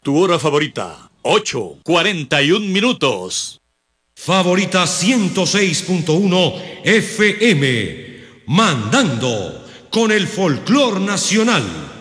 Tu hora favorita, 8:41. Favorita 106.1 FM, mandando con el folclor nacional.